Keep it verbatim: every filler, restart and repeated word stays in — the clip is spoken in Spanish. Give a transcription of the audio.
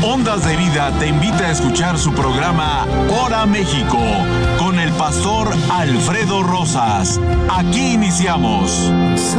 Ondas de Vida te invita a escuchar su programa Hora México con el pastor Alfredo Rosas. Aquí iniciamos.